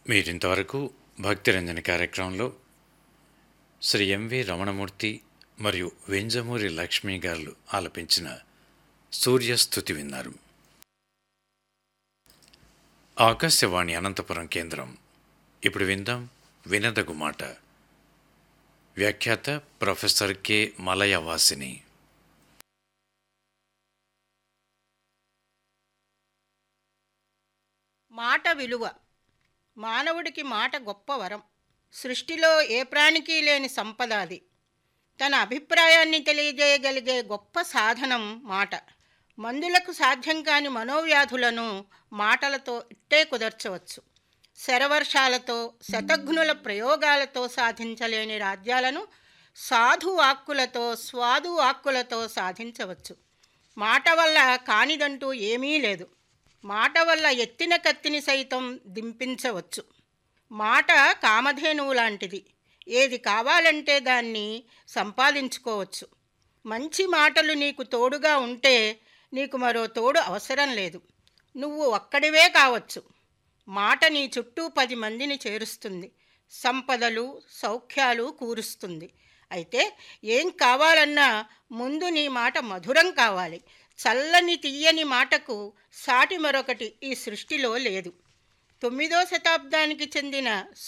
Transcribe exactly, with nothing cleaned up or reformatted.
మీరింతవరకు భక్తిరంజని కార్యక్రమంలో శ్రీ ఎంవి రమణమూర్తి మరియు వెంజమూరి లక్ష్మీ గారు ఆలపించిన సూర్యస్థుతి విన్నారు. ఆకాశవాణి అనంతపురం కేంద్రం. ఇప్పుడు విందాం వినదగు మాట. వ్యాఖ్యాత ప్రొఫెసర్ కె మలయవాసిని. మాట విలువ. మానవుడికి మాట గొప్ప వరం. సృష్టిలో ఏ ప్రాణికి లేని సంపద అది. తన అభిప్రాయాన్ని తెలియజేయగలిగే గొప్ప సాధనం మాట. మందులకు సాధ్యం కాని మనోవ్యాధులను మాటలతో ఇట్టే కుదర్చవచ్చు. శరవర్షాలతో శతఘ్నుల ప్రయోగాలతో సాధించలేని రాజ్యాలను సాధు వాక్కులతో స్వాదు వాక్కులతో సాధించవచ్చు. మాట వల్ల కానిదంటూ ఏమీ లేదు. మాట వల్ల ఎత్తిన కత్తిని సైతం దింపించవచ్చు. మాట కామధేనువు లాంటిది. ఏది కావాలంటే దాన్ని సంపాదించుకోవచ్చు. మంచి మాటలు నీకు తోడుగా ఉంటే నీకు మరో తోడు అవసరం లేదు. నువ్వు ఒక్కడివే కావచ్చు. మాట నీ చుట్టూ పది మందిని చేరుస్తుంది. సంపదలు సౌఖ్యాలు కూరుస్తుంది. అయితే ఏం కావాలన్నా ముందు నీ మాట మధురం కావాలి. చల్లని తీయని మాటకు సాటి మరొకటి ఈ సృష్టిలో లేదు. తొమ్మిదో శతాబ్దానికి చెందిన